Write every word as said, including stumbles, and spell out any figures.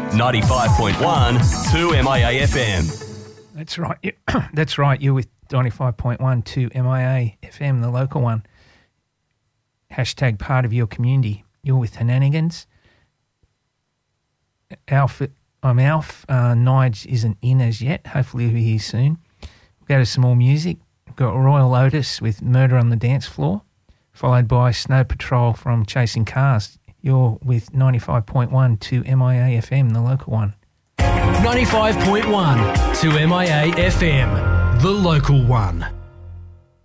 ninety-five point one, two M I A F M. That's right. That's right. You're with ninety-five point one, two M I A F M, the local one. Hashtag part of your community. You're with Henanigans. Alf, I'm Alf. Uh, Nige isn't in as yet. Hopefully he'll be here soon. We'll go to some more music. We've got Royal Otis with Murder on the Dance Floor, followed by Snow Patrol from Chasing Cars. You're with ninety-five point one, two M I A F M, the local one. ninety-five point one, two M I A F M, the local one.